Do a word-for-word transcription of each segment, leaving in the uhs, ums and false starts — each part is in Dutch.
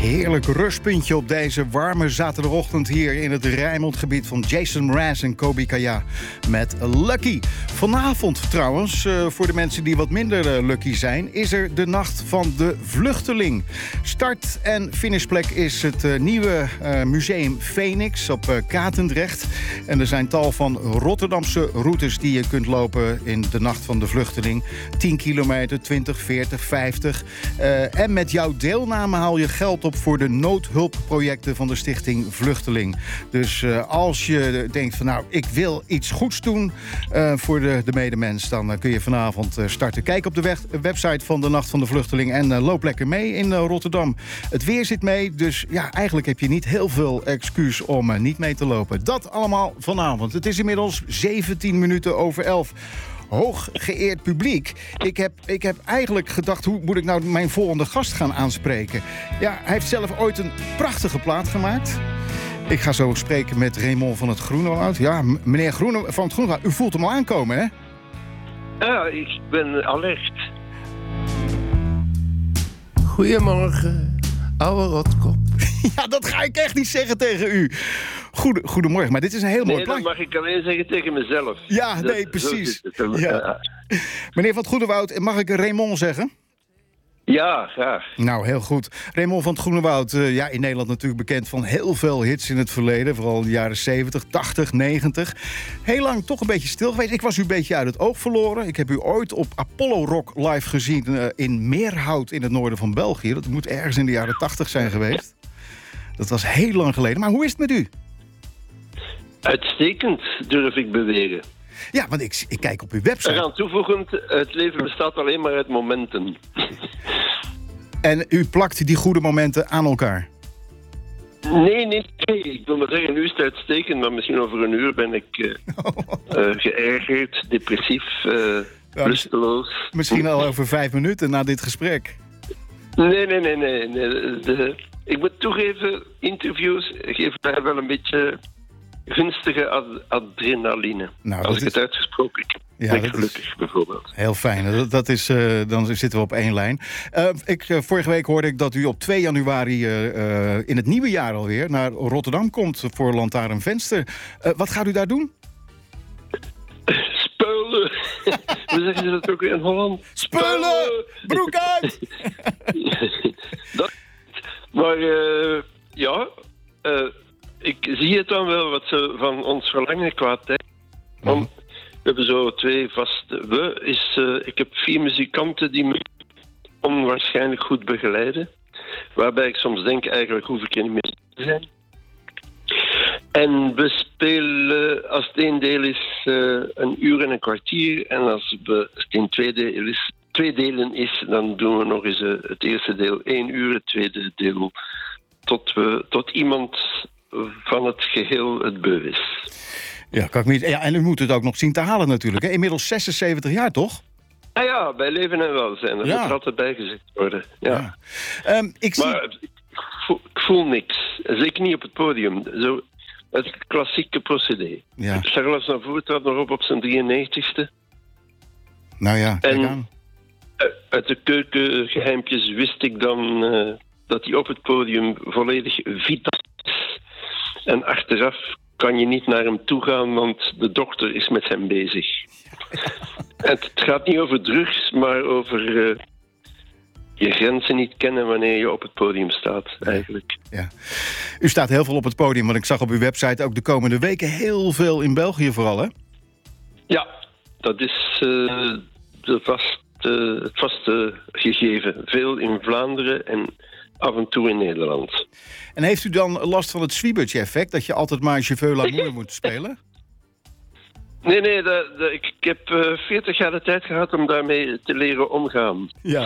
heerlijk rustpuntje op deze warme zaterdagochtend hier in het Rijnmondgebied van Jason Mraz en Kobi Kaya met Lucky. Vanavond trouwens, uh, voor de mensen die wat minder uh, lucky zijn, is er de Nacht van de Vluchteling. Start- en finishplek is het uh, nieuwe uh, museum Phoenix op uh, Katendrecht. En er zijn tal van Rotterdamse routes die je kunt lopen in de Nacht van de Vluchteling. tien kilometer, twintig, veertig, vijftig. Uh, en met jouw deelname haal je geld op voor de noodhulpprojecten van de Stichting Vluchteling. Dus uh, als je denkt van nou, ik wil iets goeds doen uh, voor de, de medemens, dan uh, kun je vanavond uh, starten. Kijk op de weg, website van de Nacht van de Vluchteling en uh, loop lekker mee in uh, Rotterdam. Het weer zit mee, dus ja, eigenlijk heb je niet heel veel excuus om uh, niet mee te lopen. Dat allemaal vanavond. Het is inmiddels zeventien minuten over elf. Hooggeëerd publiek. Ik heb, ik heb eigenlijk gedacht, hoe moet ik nou mijn volgende gast gaan aanspreken? Ja, hij heeft zelf ooit een prachtige plaat gemaakt. Ik ga zo spreken met Raymond van het Groenewoud. Ja, m- meneer Groene, van het Groenewoud, u voelt hem al aankomen, hè? Ja, ik ben alert. Goedemorgen, oude rotkop. Ja, dat ga ik echt niet zeggen tegen u. Goede, goedemorgen, maar dit is een heel mooi Nee, dat plaatje. mag ik alleen zeggen tegen mezelf. Ja, Dat- nee, precies. zo zit het. Ja. Meneer van het Groenewoud, mag ik Raymond zeggen? Ja, graag. Nou, heel goed. Raymond van het Groenewoud, uh, ja, in Nederland natuurlijk bekend van heel veel hits in het verleden. Vooral in de jaren zeventig, tachtig, negentig. Heel lang toch een beetje stil geweest. Ik was u een beetje uit het oog verloren. Ik heb u ooit op Apollo Rock live gezien uh, in Meerhout in het noorden van België. Dat moet ergens in de jaren tachtig zijn geweest. Dat was heel lang geleden. Maar hoe is het met u? Uitstekend, durf ik beweren. Ja, want ik, ik kijk op uw website. Eraan toevoegend, het leven bestaat alleen maar uit momenten. En u plakt die goede momenten aan elkaar. Nee, nee, nee. Ik wil maar zeggen, nu is het uitstekend, maar misschien over een uur ben ik uh, uh, geërgerd, depressief, uh, Ja, lusteloos. Misschien al over vijf minuten na dit gesprek. Nee, nee, nee, nee. nee. De, ik moet toegeven, interviews geven daar wel een beetje gunstige ad- adrenaline. Nou, Als dat ik is- het uitgesproken heb. Ja, ben ik dat gelukkig, is- bijvoorbeeld. Heel fijn. Dat, dat is, uh, dan zitten we op één lijn. Uh, ik, uh, vorige week hoorde ik dat u op twee januari uh, uh, in het nieuwe jaar alweer naar Rotterdam komt voor Lantaarnvenster. Uh, wat gaat u daar doen? Speulen! Hoe zeggen ze dat ook weer in Holland? Spullen! Broek uit! dat, maar uh, ja, uh, ik zie het dan wel wat ze van ons verlangen qua tijd. Want Mm-hmm. we hebben zo twee vaste... We is, uh, ik heb vier muzikanten die me onwaarschijnlijk goed begeleiden. Waarbij ik soms denk, eigenlijk hoef ik er niet meer te zijn. En we spelen, als het één deel is, uh, een uur en een kwartier. En als, we, als het in twee delen is, twee delen is, dan doen we nog eens uh, het eerste deel één uur, het tweede deel tot, we, tot iemand van het geheel het beu is. Ja, kan ik niet. Ja, en u moet het ook nog zien te halen natuurlijk. Hè? Inmiddels zesenzeventig jaar, toch? Ah ja, bij leven en welzijn. Dat Ja. moet er altijd bijgezet worden. Ja. Ja. Um, ik zie... Maar ik voel, ik voel niks. Zeker niet op het podium. Zo, het klassieke procedé. Ja. Charles Navour trad nog op op zijn drieënnegentigste. Nou ja, kijk En- aan. Uit de keukengeheimpjes wist ik dan uh, dat hij op het podium volledig vitaal is. En achteraf kan je niet naar hem toe gaan, want de dokter is met hem bezig. Het gaat niet over drugs, maar over uh, je grenzen niet kennen wanneer je op het podium staat, eigenlijk. Ja. U staat heel veel op het podium, want ik zag op uw website ook de komende weken heel veel in België vooral, hè? Ja, dat is uh, de vaste, het vaste gegeven. Veel in Vlaanderen en af en toe in Nederland. En heeft u dan last van het Swiebertje-effect, dat je altijd maar Je veux l'amour moet spelen? Nee, nee, dat, dat, ik, ik heb uh, veertig jaar de tijd gehad om daarmee te leren omgaan. Ja.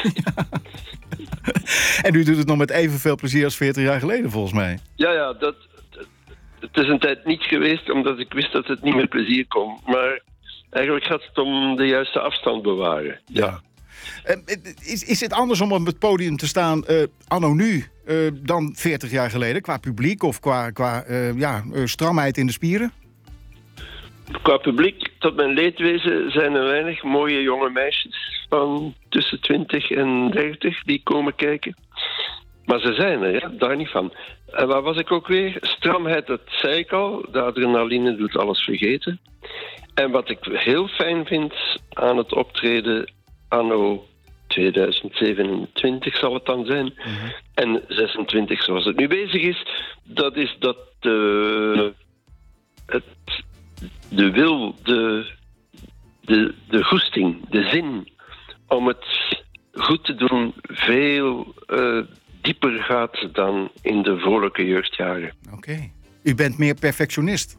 En u doet het nog met evenveel plezier als veertig jaar geleden, volgens mij. Ja, ja, dat, dat, het is een tijd niet geweest, omdat ik wist dat het niet met plezier kon. Maar eigenlijk gaat het om de juiste afstand bewaren. Ja. Uh, is, is het anders om op het podium te staan uh, anno nu uh, dan veertig jaar geleden? Qua publiek of qua, qua uh, ja, uh, stramheid in de spieren? Qua publiek, tot mijn leedwezen, zijn er weinig mooie jonge meisjes van tussen twintig en dertig die komen kijken. Maar ze zijn er, ja, daar niet van. En waar was ik ook weer? Stramheid, dat zei ik al. De adrenaline doet alles vergeten. En wat ik heel fijn vind aan het optreden anno twintig zevenentwintig zal het dan zijn. Mm-hmm. En zesentwintig zoals het nu bezig is. Dat is dat de, het, de wil, de, de, de goesting, de zin om het goed te doen veel uh, dieper gaat dan in de vrolijke jeugdjaren. Oké. Okay. U bent meer perfectionist?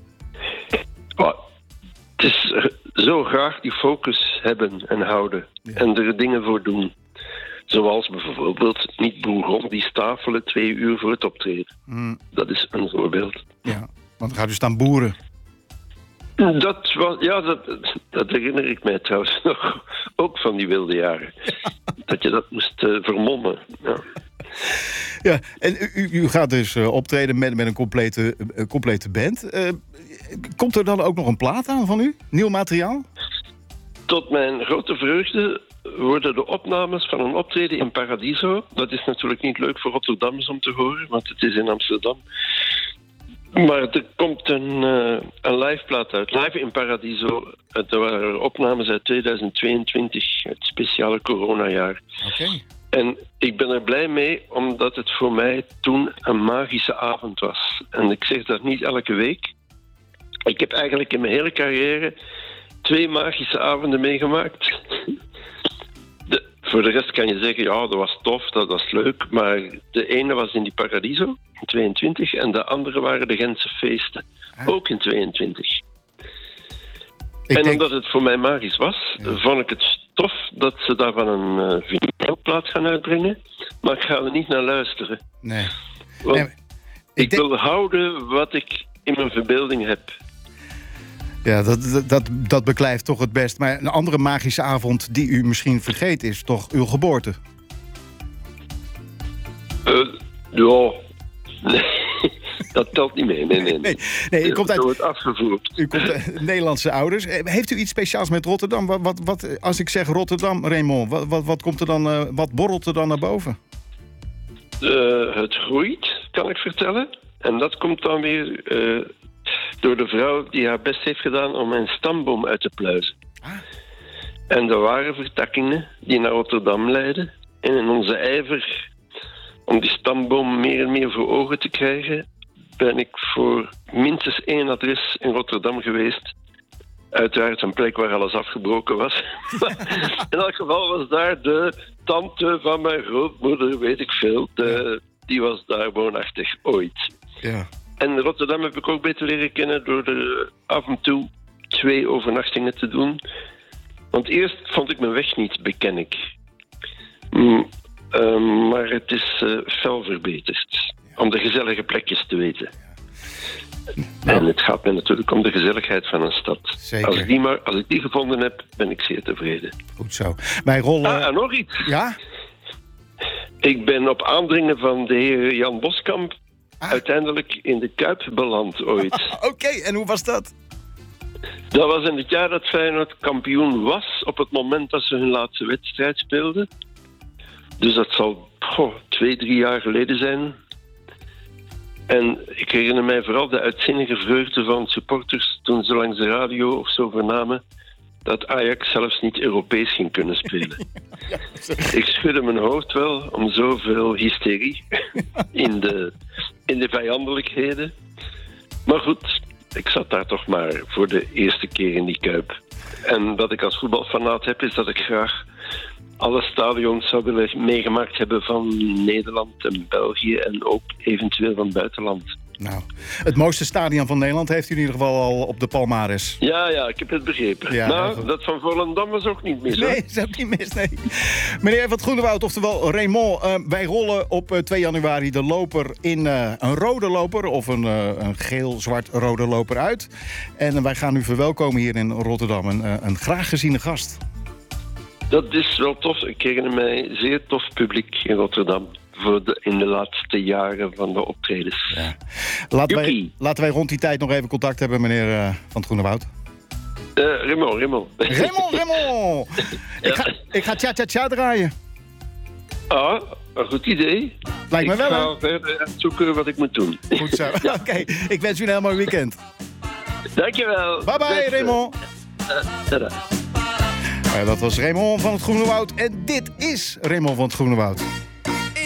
Oh, het is zo graag die focus hebben en houden. Ja. En er dingen voor doen. Zoals bijvoorbeeld niet boeron die stafelen twee uur voor het optreden. Mm. Dat is een voorbeeld. Ja, want dan gaat u staan boeren. Dat was, ja, dat, dat herinner ik mij trouwens nog. Ook van die wilde jaren. Ja. Dat je dat moest uh, vermommen. Ja. Ja, en u, u gaat dus uh, optreden met, met een complete, uh, complete band. Uh, komt er dan ook nog een plaat aan van u? Nieuw materiaal? Tot mijn grote vreugde worden de opnames van een optreden in Paradiso. Dat is natuurlijk niet leuk voor Rotterdammers om te horen, want het is in Amsterdam. Maar er komt een, uh, een live plaat uit. Live in Paradiso. Er waren opnames uit tweeduizend tweeëntwintig, het speciale coronajaar. Oké. Okay. En ik ben er blij mee, omdat het voor mij toen een magische avond was. En ik zeg dat niet elke week. Ik heb eigenlijk in mijn hele carrière twee magische avonden meegemaakt. De, voor de rest kan je zeggen, ja, dat was tof, dat was leuk. Maar de ene was in die Paradiso, in tweeëntwintig. En de andere waren de Gentse feesten, ah. ook in tweeëntwintig. Ik en denk... omdat het voor mij magisch was, ja. vond ik het tof dat ze daarvan een uh, vinylplaat gaan uitbrengen. Maar ik ga er niet naar luisteren. Nee. Want nee, ik, ik denk... wil houden wat ik in mijn verbeelding heb. Ja, dat, dat, dat beklijft toch het best. Maar een andere magische avond die u misschien vergeet is toch uw geboorte? Uh, ja, nee, dat telt niet mee. Nee, nee. nee, nee u komt uit, wordt afgevoerd. U komt uit Nederlandse ouders. Heeft u iets speciaals met Rotterdam? Wat, wat, wat, als ik zeg Rotterdam, Raymond, wat, wat, wat, komt er dan, uh, wat borrelt er dan naar boven? Uh, het groeit, kan ik vertellen. En dat komt dan weer uh, door de vrouw die haar best heeft gedaan om mijn stamboom uit te pluizen. Ah. En er waren vertakkingen die naar Rotterdam leidden. En in onze ijver om die stamboom meer en meer voor ogen te krijgen, ben ik voor minstens één adres in Rotterdam geweest. Uiteraard een plek waar alles afgebroken was. In elk geval was daar de tante van mijn grootmoeder, weet ik veel. De, die was daar woonachtig ooit. Ja. En Rotterdam heb ik ook beter leren kennen door er af en toe twee overnachtingen te doen. Want eerst vond ik mijn weg niet, beken ik. Mm, uh, maar het is uh, fel verbeterd. Om de gezellige plekjes te weten. Nou. En het gaat mij natuurlijk om de gezelligheid van een stad. Zeker. Als ik die, maar, als ik die gevonden heb, ben ik zeer tevreden. Goed zo. Wij rollen... Ah, en nog iets. Ja? Ik ben op aandringen van de heer Jan Boskamp ah. uiteindelijk in de Kuip beland ooit. Oké, okay, en hoe was dat? Dat was in het jaar dat Feyenoord kampioen was, op het moment dat ze hun laatste wedstrijd speelden. Dus dat zal goh, twee, drie jaar geleden zijn. En ik herinner mij vooral de uitzinnige vreugde van supporters toen ze langs de radio of zo vernamen dat Ajax zelfs niet Europees ging kunnen spelen. Ja, ik schudde mijn hoofd wel om zoveel hysterie in de, in de vijandelijkheden. Maar goed, ik zat daar toch maar voor de eerste keer in die Kuip. En wat ik als voetbalfanaat heb, is dat ik graag alle stadions zou willen meegemaakt hebben van Nederland en België en ook eventueel van het buitenland. Nou, het mooiste stadion van Nederland heeft u in ieder geval al op de palmares. Ja, ja, ik heb het begrepen. Ja, nou, dat, dat van Volendam was ook niet mis, Nee, hoor. dat is ook niet mis, nee. Meneer Evert Groenewoud, oftewel Raymond, uh, wij rollen op uh, twee januari de loper in uh, een rode loper of een, uh, een geel-zwart-rode loper uit. En uh, wij gaan u verwelkomen hier in Rotterdam, een, uh, een graag geziene gast. Dat is wel tof. Ik herinner mij zeer tof publiek in Rotterdam. Voor de, in de laatste jaren van de optredens. Ja. Laten, wij, laten wij rond die tijd nog even contact hebben, meneer uh, Van het Groenewoud. Uh, Raymond, Raymond. Raymond, Raymond! Ja. Ik ga, ik ga tja tja tja draaien. Ah, een goed idee. Lijkt me wel, hè? Ik ga verder uitzoeken wat ik moet doen. Goed zo. Oké, okay. Ik wens u een heel mooi weekend. Dankjewel. Bye bye, Beste. Raymond. Uh, tada. Ja, dat was Raymond van het Groene Woud. En dit is Raymond van het Groene Woud.